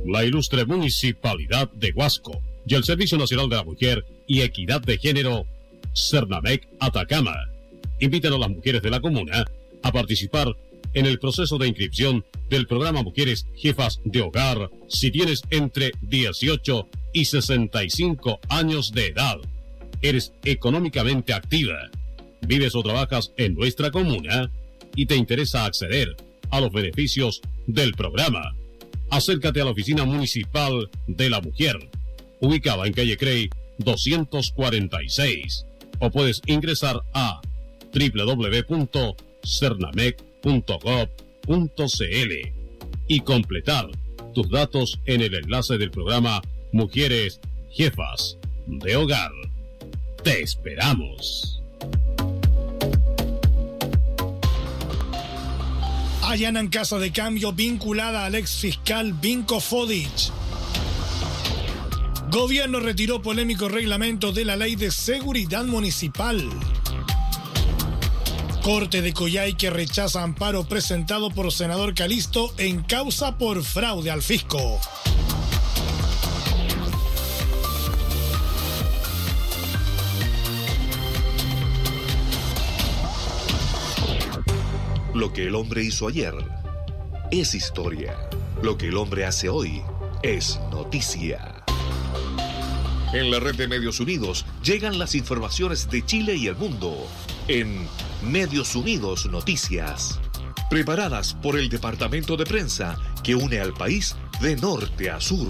la ilustre Municipalidad de Huasco y el Servicio Nacional de la Mujer y Equidad de Género, Cernamec Atacama, invitan a las mujeres de la comuna a participar en el proceso de inscripción del programa Mujeres Jefas de Hogar si tienes entre 18 y 65 años de edad, eres económicamente activa, vives o trabajas en nuestra comuna y te interesa acceder a los beneficios del programa. Acércate a la Oficina Municipal de la Mujer, ubicada en calle Crey 246, o puedes ingresar a www.cernamec.gov.cl y completar tus datos en el enlace del programa Mujeres Jefas de Hogar. ¡Te esperamos! Allanan casa de cambio vinculada al exfiscal Vinko Fodic. Gobierno retiró polémico reglamento de la Ley de Seguridad Municipal. Corte de Coyhaique rechaza amparo presentado por senador Calisto en causa por fraude al fisco. Lo que el hombre hizo ayer es historia. Lo que el hombre hace hoy es noticia. En la red de Medios Unidos llegan las informaciones de Chile y el mundo en Medios Unidos Noticias, preparadas por el departamento de prensa que une al país de norte a sur.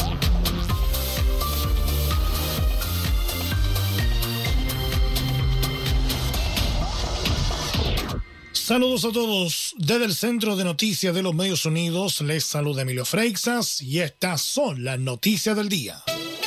Saludos a todos. Desde el Centro de Noticias de los Medios Unidos les saluda Emilio Freixas y estas son las noticias del día.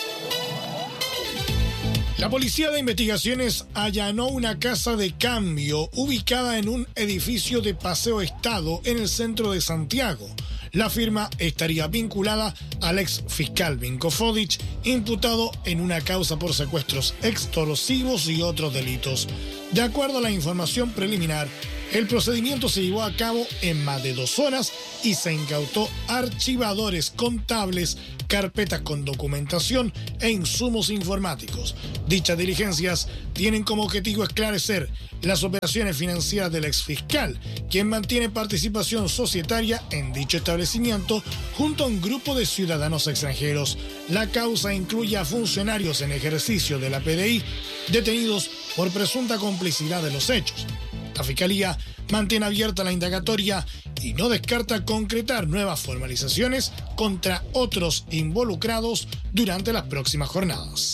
La Policía de Investigaciones allanó una casa de cambio ubicada en un edificio de Paseo Estado en el centro de Santiago. La firma estaría vinculada al ex fiscal Vinko Fodic, imputado en una causa por secuestros extorsivos y otros delitos. De acuerdo a la información preliminar, el procedimiento se llevó a cabo en más de 2 horas y se incautó archivadores contables, carpetas con documentación e insumos informáticos. Dichas diligencias tienen como objetivo esclarecer las operaciones financieras del exfiscal, quien mantiene participación societaria en dicho establecimiento junto a un grupo de ciudadanos extranjeros. La causa incluye a funcionarios en ejercicio de la PDI detenidos por presunta complicidad de los hechos. La Fiscalía mantiene abierta la indagatoria y no descarta concretar nuevas formalizaciones contra otros involucrados durante las próximas jornadas.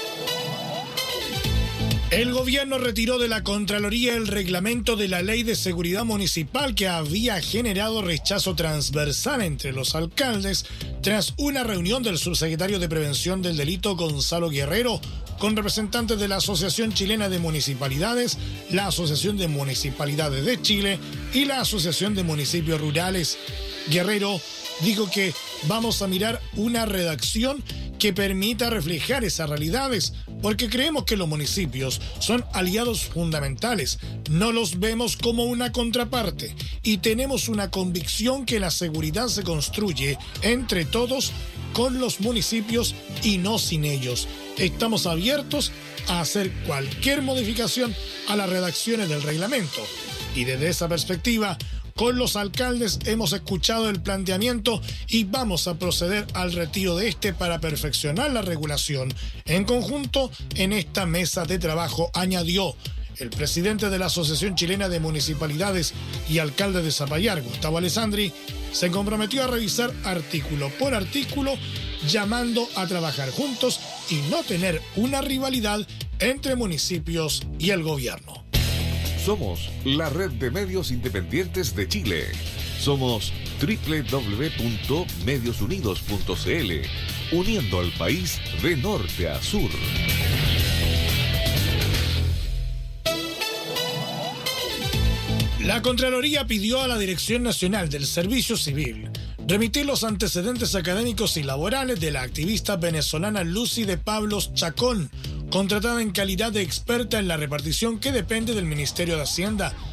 El gobierno retiró de la Contraloría el reglamento de la Ley de Seguridad Municipal que había generado rechazo transversal entre los alcaldes tras una reunión del subsecretario de Prevención del Delito Gonzalo Guerrero con representantes de la Asociación Chilena de Municipalidades, la Asociación de Municipalidades de Chile y la Asociación de Municipios Rurales. Guerrero dijo que vamos a mirar una redacción que permita reflejar esas realidades, porque creemos que los municipios son aliados fundamentales, no los vemos como una contraparte y tenemos una convicción que la seguridad se construye entre todos con los municipios y no sin ellos. Estamos abiertos a hacer cualquier modificación a las redacciones del reglamento y desde esa perspectiva, con los alcaldes hemos escuchado el planteamiento y vamos a proceder al retiro de este para perfeccionar la regulación en conjunto en esta mesa de trabajo, añadió. El presidente de la Asociación Chilena de Municipalidades y alcalde de Zapallar, Gustavo Alessandri, se comprometió a revisar artículo por artículo, llamando a trabajar juntos y no tener una rivalidad entre municipios y el gobierno. Somos la red de medios independientes de Chile. Somos www.mediosunidos.cl, uniendo al país de norte a sur. La Contraloría pidió a la Dirección Nacional del Servicio Civil remitir los antecedentes académicos y laborales de la activista venezolana Lucy de Pablos Chacón, contratada en calidad de experta en la repartición que depende del Ministerio de Hacienda.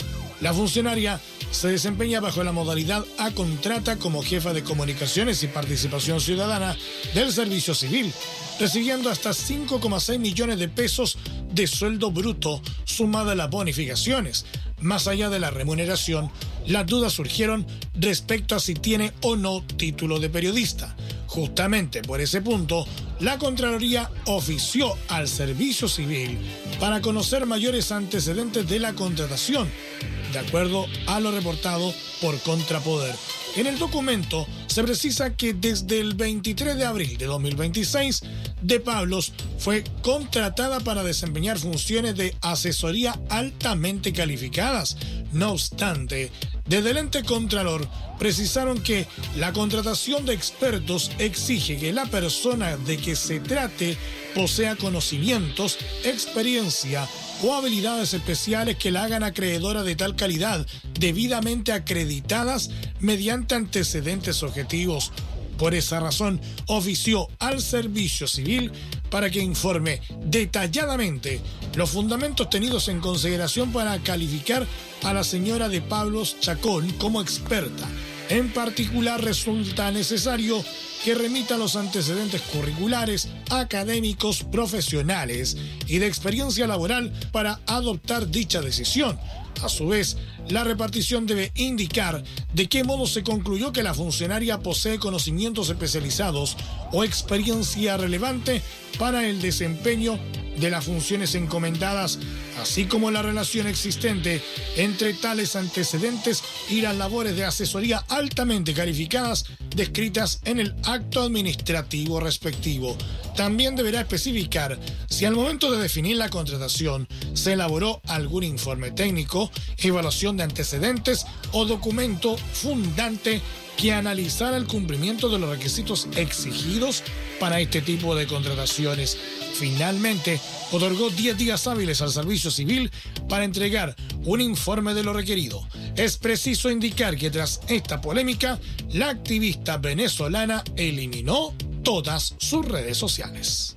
La funcionaria se desempeña bajo la modalidad a contrata como jefa de comunicaciones y participación ciudadana del Servicio Civil, recibiendo hasta 5,6 millones de pesos de sueldo bruto sumada a las bonificaciones. Más allá de la remuneración, las dudas surgieron respecto a si tiene o no título de periodista. Justamente por ese punto, la Contraloría ofició al Servicio Civil para conocer mayores antecedentes de la contratación, de acuerdo a lo reportado por Contrapoder. En el documento se precisa que desde el 23 de abril de 2026, De Pablos fue contratada para desempeñar funciones de asesoría altamente calificadas. No obstante, desde el ente Contralor precisaron que la contratación de expertos exige que la persona de que se trate posea conocimientos, experiencia o habilidades especiales que la hagan acreedora de tal calidad, debidamente acreditadas mediante antecedentes objetivos. Por esa razón, ofició al Servicio Civil para que informe detalladamente los fundamentos tenidos en consideración para calificar a la señora De Pablos Chacón como experta. En particular, resulta necesario que remita los antecedentes curriculares, académicos, profesionales y de experiencia laboral para adoptar dicha decisión. A su vez, la repartición debe indicar de qué modo se concluyó que la funcionaria posee conocimientos especializados o experiencia relevante para el desempeño de las funciones encomendadas, así como la relación existente entre tales antecedentes y las labores de asesoría altamente calificadas descritas en el acto administrativo respectivo. También deberá especificar si al momento de definir la contratación se elaboró algún informe técnico, evaluación de antecedentes o documento fundante que analizara el cumplimiento de los requisitos exigidos para este tipo de contrataciones. Finalmente, otorgó 10 días hábiles al Servicio Civil para entregar un informe de lo requerido. Es preciso indicar que tras esta polémica, la activista venezolana eliminó todas sus redes sociales.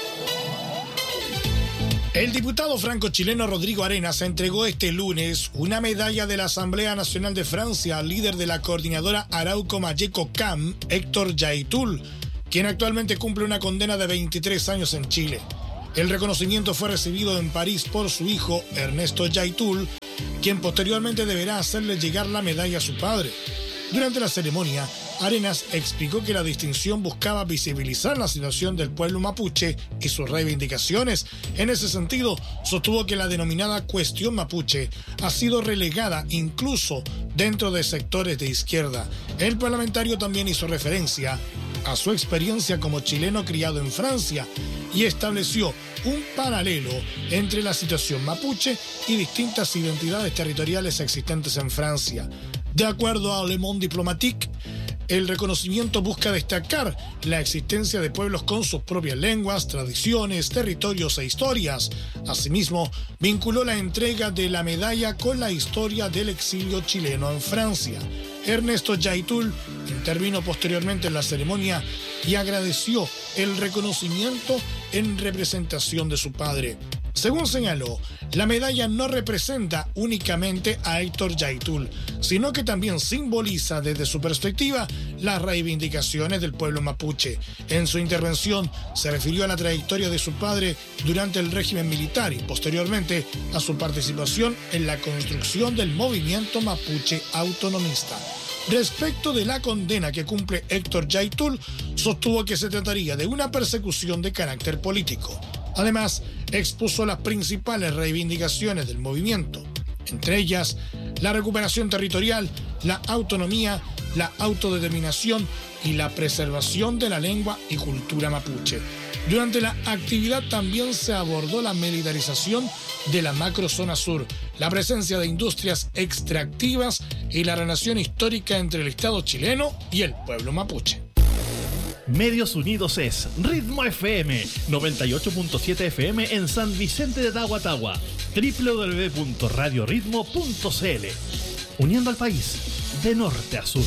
El diputado franco-chileno Rodrigo Arenas entregó este lunes una medalla de la Asamblea Nacional de Francia al líder de la coordinadora Arauco Mayeco CAM, Héctor Yaitul, quien actualmente cumple una condena de 23 años en Chile. El reconocimiento fue recibido en París por su hijo, Ernesto Yaitul, quien posteriormente deberá hacerle llegar la medalla a su padre. Durante la ceremonia, Arenas explicó que la distinción buscaba visibilizar la situación del pueblo mapuche y sus reivindicaciones. En ese sentido, sostuvo que la denominada cuestión mapuche ha sido relegada incluso dentro de sectores de izquierda. El parlamentario también hizo referencia a su experiencia como chileno criado en Francia y estableció un paralelo entre la situación mapuche y distintas identidades territoriales existentes en Francia. De acuerdo a Le Monde Diplomatique, el reconocimiento busca destacar la existencia de pueblos con sus propias lenguas, tradiciones, territorios e historias. Asimismo, vinculó la entrega de la medalla con la historia del exilio chileno en Francia. Ernesto Yaitul intervino posteriormente en la ceremonia y agradeció el reconocimiento en representación de su padre. Según señaló, la medalla no representa únicamente a Héctor Yaitul, sino que también simboliza desde su perspectiva las reivindicaciones del pueblo mapuche. En su intervención se refirió a la trayectoria de su padre durante el régimen militar y posteriormente a su participación en la construcción del movimiento mapuche autonomista. Respecto de la condena que cumple Héctor Yaitul, sostuvo que se trataría de una persecución de carácter político. Además, expuso las principales reivindicaciones del movimiento, entre ellas la recuperación territorial, la autonomía, la autodeterminación y la preservación de la lengua y cultura mapuche. Durante la actividad también se abordó la militarización de la macrozona sur, la presencia de industrias extractivas y la relación histórica entre el Estado chileno y el pueblo mapuche. Medios Unidos es Ritmo FM, 98.7 FM en San Vicente de Tahuatahua, www.radioritmo.cl, uniendo al país de norte a sur.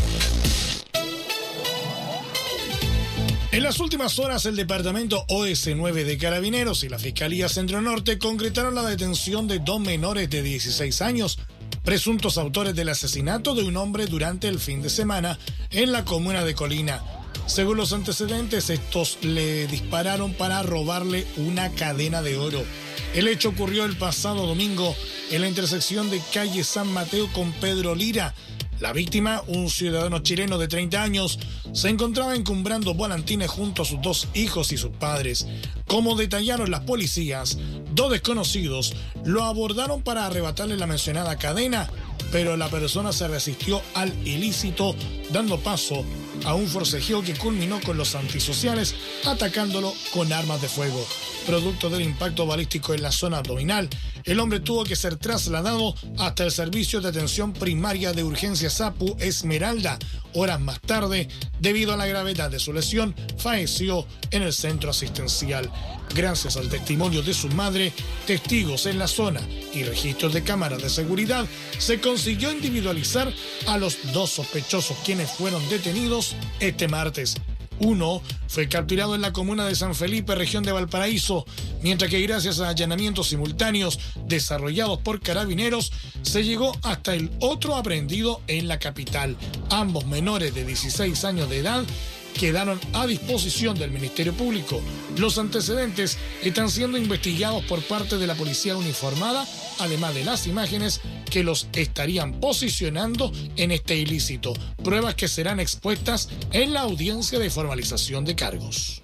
En las últimas horas, el departamento OS9 de Carabineros y la Fiscalía Centro Norte concretaron la detención de dos menores de 16 años presuntos autores del asesinato de un hombre durante el fin de semana en la comuna de Colina. Según los antecedentes, estos le dispararon para robarle una cadena de oro. El hecho ocurrió el pasado domingo en la intersección de calle San Mateo con Pedro Lira. La víctima, un ciudadano chileno de 30 años, se encontraba encumbrando volantines junto a sus 2 hijos y sus padres. Como detallaron las policías, 2 desconocidos lo abordaron para arrebatarle la mencionada cadena, pero la persona se resistió al ilícito, dando paso a un forcejeo que culminó con los antisociales atacándolo con armas de fuego. Producto del impacto balístico en la zona abdominal, el hombre tuvo que ser trasladado hasta el servicio de atención primaria de urgencias APU Esmeralda. Horas más tarde, debido a la gravedad de su lesión, falleció en el centro asistencial. Gracias al testimonio de su madre, testigos en la zona y registros de cámaras de seguridad, se consiguió individualizar a los 2 sospechosos quienes fueron detenidos este martes. Uno fue capturado en la comuna de San Felipe, región de Valparaíso, mientras que gracias a allanamientos simultáneos desarrollados por carabineros, se llegó hasta el otro aprehendido en la capital. Ambos menores de 16 años de edad quedaron a disposición del Ministerio Público. Los antecedentes están siendo investigados por parte de la policía uniformada, además de las imágenes que los estarían posicionando en este ilícito, pruebas que serán expuestas en la audiencia de formalización de cargos.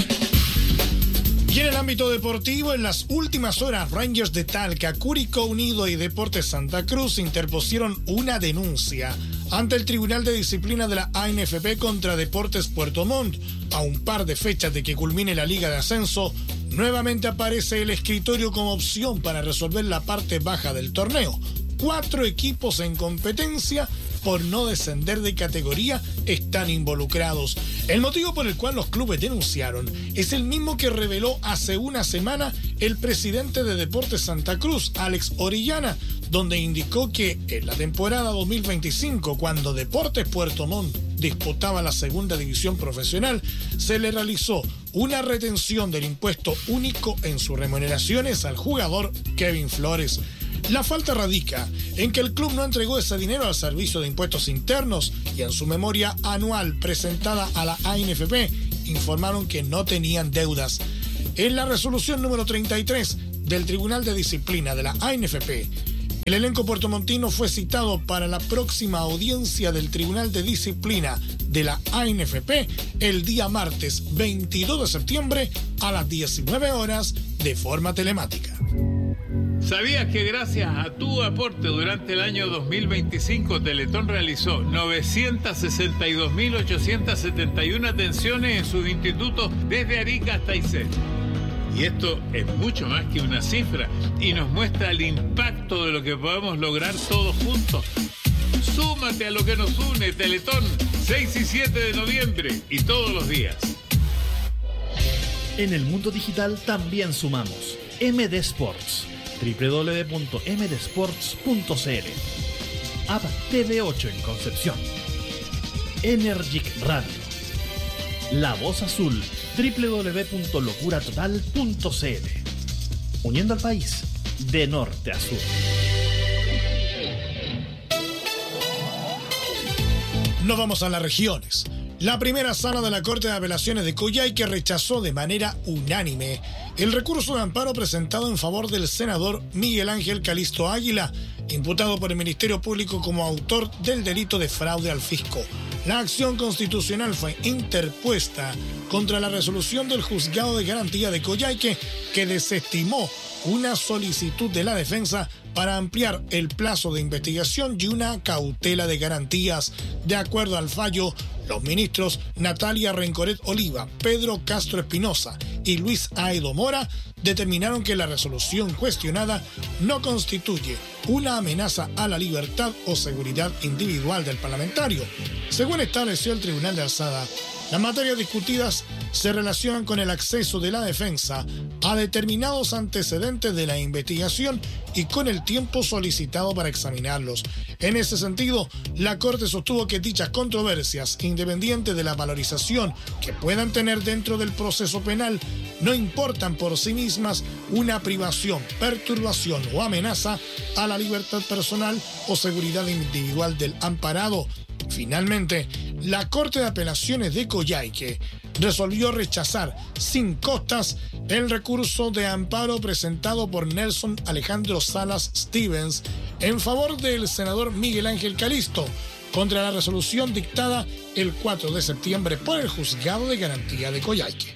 Y en el ámbito deportivo, en las últimas horas, Rangers de Talca, Curicó Unido y Deportes Santa Cruz interpusieron una denuncia ante el Tribunal de Disciplina de la ANFP contra Deportes Puerto Montt. A un par de fechas de que culmine la Liga de Ascenso, nuevamente aparece el escritorio como opción para resolver la parte baja del torneo. 4 equipos en competencia por no descender de categoría están involucrados. El motivo por el cual los clubes denunciaron es el mismo que reveló hace una semana el presidente de Deportes Santa Cruz, Alex Orellana, donde indicó que en la temporada 2025, cuando Deportes Puerto Montt disputaba la segunda división profesional, se le realizó una retención del impuesto único en sus remuneraciones al jugador Kevin Flores. La falta radica en que el club no entregó ese dinero al Servicio de Impuestos Internos y en su memoria anual presentada a la ANFP informaron que no tenían deudas. En la resolución número 33 del Tribunal de Disciplina de la ANFP, el elenco puertomontino fue citado para la próxima audiencia del Tribunal de Disciplina de la ANFP el día martes 22 de septiembre a las 19 horas de forma telemática. ¿Sabías que gracias a tu aporte durante el año 2025 Teletón realizó 962.871 atenciones en sus institutos desde Arica hasta Aysén? Y esto es mucho más que una cifra y nos muestra el impacto de lo que podemos lograr todos juntos. Súmate a lo que nos une, Teletón, 6 y 7 de noviembre y todos los días. En el mundo digital también sumamos MD Sports, www.mdsports.cl, App TV8 en Concepción, Energic Radio, La Voz Azul, www.locuratotal.cl, uniendo al país de norte a sur. Nos vamos a las regiones. La primera sala de la Corte de Apelaciones de Coyhaique rechazó de manera unánime el recurso de amparo presentado en favor del senador Miguel Ángel Calisto Águila, imputado por el Ministerio Público como autor del delito de fraude al fisco. La acción constitucional fue interpuesta contra la resolución del Juzgado de Garantía de Coyhaique, que desestimó una solicitud de la defensa para ampliar el plazo de investigación y una cautela de garantías. De acuerdo al fallo, los ministros Natalia Rencoret Oliva, Pedro Castro Espinosa y Luis Aedo Mora determinaron que la resolución cuestionada no constituye una amenaza a la libertad o seguridad individual del parlamentario. Según estableció el Tribunal de Alzada, las materias discutidas se relacionan con el acceso de la defensa a determinados antecedentes de la investigación y con el tiempo solicitado para examinarlos. En ese sentido, la Corte sostuvo que dichas controversias, independientes de la valorización que puedan tener dentro del proceso penal, no importan por sí mismas una privación, perturbación o amenaza a la libertad personal o seguridad individual del amparado. Finalmente, la Corte de Apelaciones de Coyhaique resolvió rechazar sin costas el recurso de amparo presentado por Nelson Alejandro Salas Stevens en favor del senador Miguel Ángel Calisto contra la resolución dictada el 4 de septiembre por el Juzgado de Garantía de Coyhaique.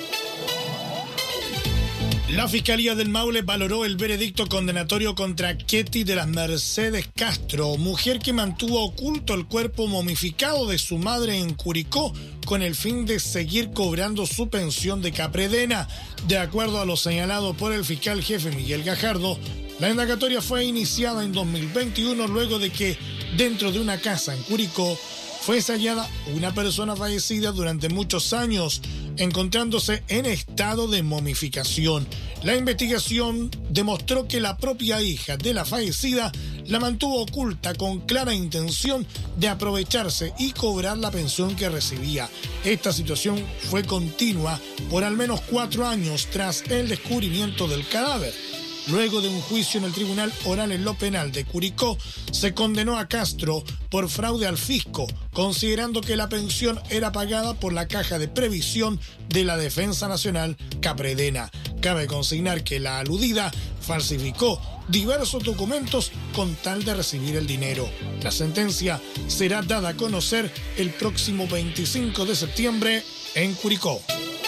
La Fiscalía del Maule valoró el veredicto condenatorio contra Ketty de las Mercedes Castro, mujer que mantuvo oculto el cuerpo momificado de su madre en Curicó con el fin de seguir cobrando su pensión de Capredena. De acuerdo a lo señalado por el fiscal jefe Miguel Gajardo, la indagatoria fue iniciada en 2021 luego de que dentro de una casa en Curicó fuese hallada una persona fallecida durante muchos años, encontrándose en estado de momificación. La investigación demostró que la propia hija de la fallecida la mantuvo oculta con clara intención de aprovecharse y cobrar la pensión que recibía. Esta situación fue continua por al menos 4 años tras el descubrimiento del cadáver. Luego de un juicio en el Tribunal Oral en lo Penal de Curicó, se condenó a Castro por fraude al fisco, considerando que la pensión era pagada por la Caja de Previsión de la Defensa Nacional, Capredena. Cabe consignar que la aludida falsificó diversos documentos con tal de recibir el dinero. La sentencia será dada a conocer el próximo 25 de septiembre en Curicó.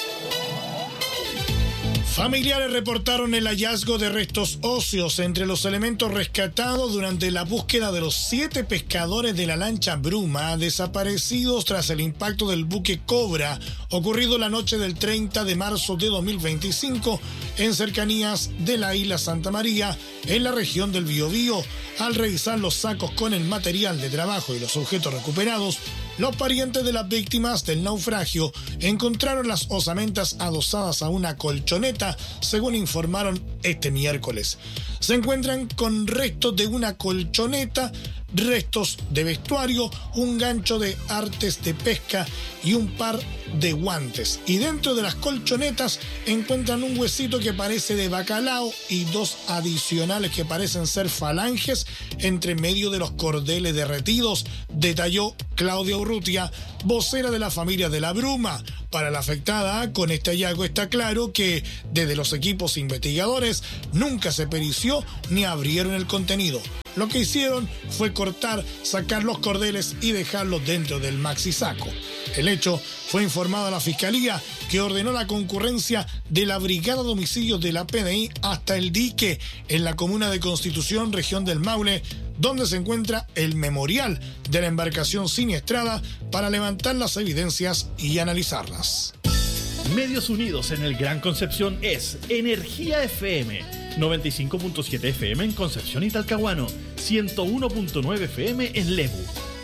Familiares reportaron el hallazgo de restos óseos entre los elementos rescatados durante la búsqueda de los 7 pescadores de la lancha Bruma desaparecidos tras el impacto del buque Cobra ocurrido la noche del 30 de marzo de 2025 en cercanías de la isla Santa María, en la región del Biobío. Al revisar los sacos con el material de trabajo y los objetos recuperados, los parientes de las víctimas del naufragio encontraron las osamentas adosadas a una colchoneta, según informaron este miércoles. Se encuentran con restos de una colchoneta, restos de vestuario, un gancho de artes de pesca y un par de guantes. Y dentro de las colchonetas encuentran un huesito que parece de bacalao y 2 adicionales que parecen ser falanges entre medio de los cordeles derretidos, detalló Claudia Urrutia, vocera de la familia de la Bruma. Para la afectada, con este hallazgo está claro que desde los equipos investigadores nunca se perició ni abrieron el contenido. Lo que hicieron fue cortar, sacar los cordeles y dejarlos dentro del maxisaco. El hecho fue informado a la Fiscalía, que ordenó la concurrencia de la Brigada de Homicidios de la PDI hasta el dique en la comuna de Constitución, región del Maule, donde se encuentra el memorial de la embarcación siniestrada, para levantar las evidencias y analizarlas. Medios Unidos en el Gran Concepción es Energía FM, 95.7 FM en Concepción y Talcahuano, 101.9 FM en Lebu,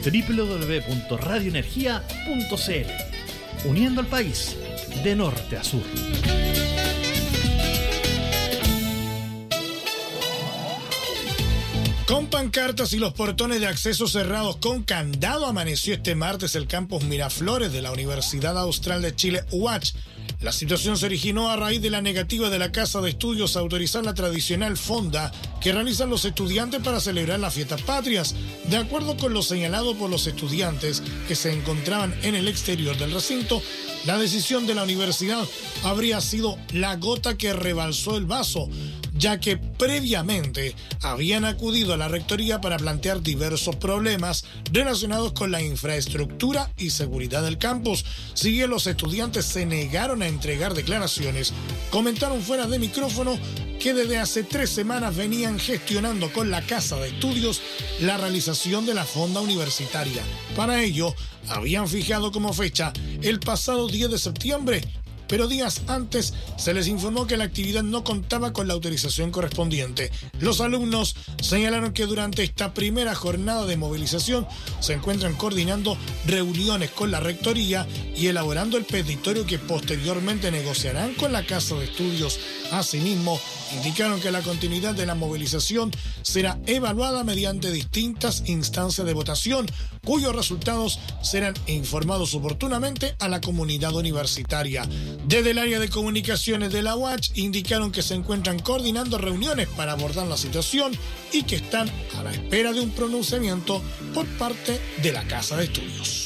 www.radioenergia.cl, uniendo al país de norte a sur. Con pancartas y los portones de acceso cerrados con candado, amaneció este martes el campus Miraflores de la Universidad Austral de Chile, UACH. La situación se originó a raíz de la negativa de la Casa de Estudios a autorizar la tradicional fonda que realizan los estudiantes para celebrar las fiestas patrias. De acuerdo con lo señalado por los estudiantes que se encontraban en el exterior del recinto, la decisión de la universidad habría sido la gota que rebalsó el vaso, ya que previamente habían acudido a la rectoría para plantear diversos problemas relacionados con la infraestructura y seguridad del campus. Si bien los estudiantes se negaron a entregar declaraciones, comentaron fuera de micrófono que desde hace 3 semanas venían gestionando con la Casa de Estudios la realización de la fonda universitaria. Para ello, habían fijado como fecha el pasado 10 de septiembre, pero días antes se les informó que la actividad no contaba con la autorización correspondiente. Los alumnos señalaron que durante esta primera jornada de movilización se encuentran coordinando reuniones con la rectoría y elaborando el petitorio que posteriormente negociarán con la Casa de Estudios. Asimismo, indicaron que la continuidad de la movilización será evaluada mediante distintas instancias de votación, cuyos resultados serán informados oportunamente a la comunidad universitaria. Desde el área de comunicaciones de la UACH indicaron que se encuentran coordinando reuniones para abordar la situación y que están a la espera de un pronunciamiento por parte de la Casa de Estudios.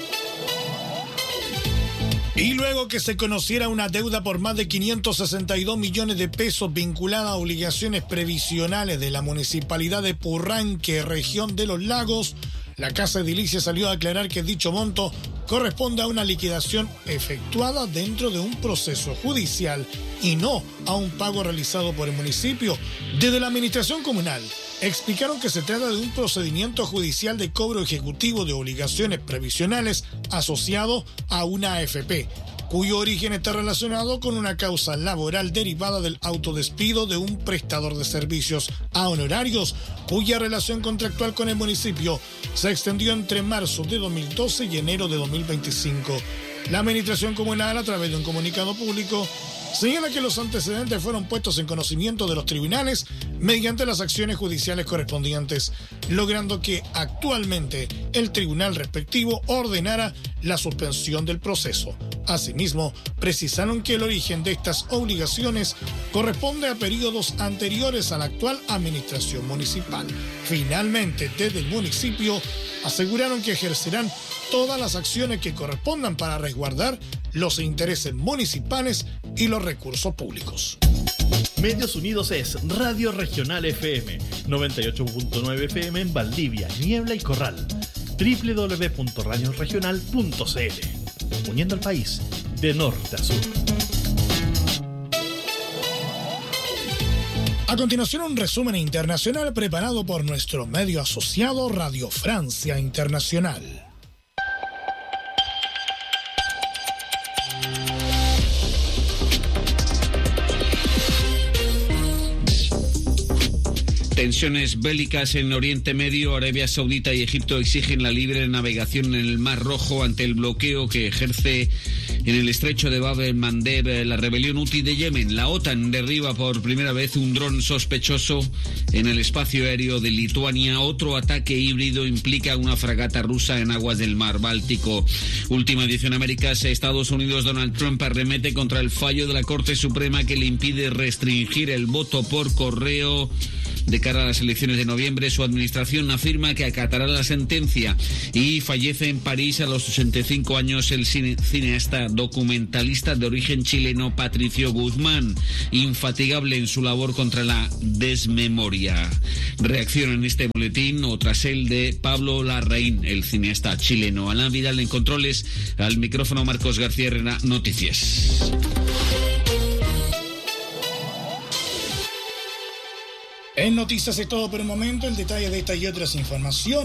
Y luego que se conociera una deuda por más de 562 millones de pesos vinculada a obligaciones previsionales de la Municipalidad de Purranque, región de Los Lagos, la Casa Edilicia salió a aclarar que dicho monto corresponde a una liquidación efectuada dentro de un proceso judicial y no a un pago realizado por el municipio. Desde la administración comunal explicaron que se trata de un procedimiento judicial de cobro ejecutivo de obligaciones previsionales asociado a una AFP, cuyo origen está relacionado con una causa laboral derivada del autodespido de un prestador de servicios a honorarios, cuya relación contractual con el municipio se extendió entre marzo de 2012 y enero de 2025. La administración comunal, a través de un comunicado público, señala que los antecedentes fueron puestos en conocimiento de los tribunales mediante las acciones judiciales correspondientes, logrando que actualmente el tribunal respectivo ordenara la suspensión del proceso. Asimismo, precisaron que el origen de estas obligaciones corresponde a periodos anteriores a la actual administración municipal. Finalmente, desde el municipio, aseguraron que ejercerán todas las acciones que correspondan para resguardar los intereses municipales y los recursos públicos. Medios Unidos es Radio Regional FM, 98.9 FM en Valdivia, Niebla y Corral, www.radioregional.cl, uniendo al país de norte a sur. A continuación, un resumen internacional preparado por nuestro medio asociado Radio Francia Internacional. Tensiones bélicas en Oriente Medio. Arabia Saudita y Egipto exigen la libre navegación en el Mar Rojo ante el bloqueo que ejerce en el estrecho de Bab el-Mandeb la rebelión Houthi de Yemen. La OTAN derriba por primera vez un dron sospechoso en el espacio aéreo de Lituania. Otro ataque híbrido implica una fragata rusa en aguas del Mar Báltico. Última edición Américas. Estados Unidos. Donald Trump arremete contra el fallo de la Corte Suprema que le impide restringir el voto por correo de cara a las elecciones de noviembre. Su administración afirma que acatará la sentencia. Y fallece en París a los 85 años el cineasta documentalista de origen chileno Patricio Guzmán, infatigable en su labor contra la desmemoria. Reacciona en este boletín, o tras el de Pablo Larraín, el cineasta chileno. Alain Vidal en controles, al micrófono Marcos García Herrera, Noticias. En Noticias es todo por el momento. El detalle de esta y otras informaciones